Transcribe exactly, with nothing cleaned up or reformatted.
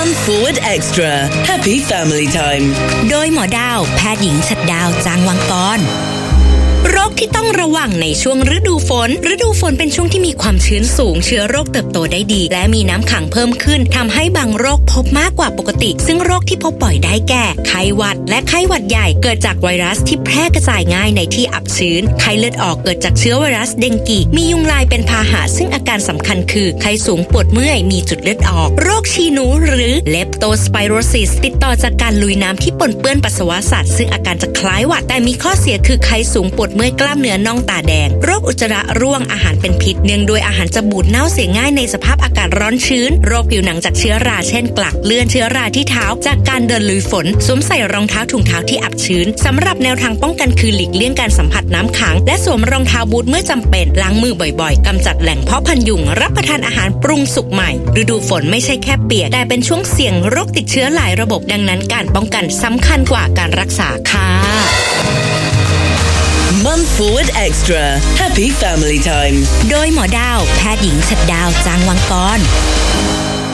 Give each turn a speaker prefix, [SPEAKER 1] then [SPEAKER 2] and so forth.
[SPEAKER 1] Mum Forward Extra Happy Family Time
[SPEAKER 2] โดยหมอดาวแพทย์หญิงฉัตรดาวจางวังกรโรคที่ต้องระวังในช่วงฤดูฝนฤดูฝนเป็นช่วงที่มีความชื้นสูงเชื้อโรคเติบโตได้ดีและมีน้ำขังเพิ่มขึ้นทำให้บางโรคพบมากกว่าปกติซึ่งโรคที่พบบ่อยได้แก่ไข้หวัดและไข้หวัดใหญ่เกิดจากไวรัสที่แพร่กระจายง่ายในที่อับชื้นไข้เลือดออกเกิดจากเชื้อไวรัสเดงกีมียุงลายเป็นพาหะซึ่งอาการสำคัญคือไข้สูงปวดเมื่อยมีจุดเลือดออกโรคฉี่หนูหรือเลปโตสไปโรซิสติดต่อจากการลุยน้ำที่ปนเปื้อนปัสสาวะสัตว์ซึ่งอาการจะคล้ายหวัดแต่มีข้อเสียคือไข้สูงปวดเมื่อยกล้ามเนื้อน่องตาแดงโรคอุจจาระร่วงอาหารเป็นพิษเนื่องด้วยอาหารจะบูดเน่าเสียง่ายในสภาพอากาศร้อนชื้นโรคผิวหนังจากเชื้อราเช่นกลักเลื่อนเชื้อราที่เท้าจากการเดินลุยฝนสวมใส่รองเท้าถุงเท้าที่อับชื้นสำหรับแนวทางป้องกันคือหลีกเลี่ยงการสัมผัสน้ำขังและสวมรองเท้าบูทเมื่อจำเป็นล้างมือบ่อยๆกำจัดแหล่งเพาะพันธุ์ยุงรับประทานอาหารปรุงสุกใหม่ฤดูฝนไม่ใช่แค่เปียกแต่เป็นช่วงเสี่ยงโรคติดเชื้อหลายระบบดังนั้นการป้องกันสำคัญกว่าการรักษาค่ะ
[SPEAKER 1] Mum Forward Extra Happy Family Time
[SPEAKER 2] โดยหมอดาวแพทย์หญิงฉัตรดาวจางวังกร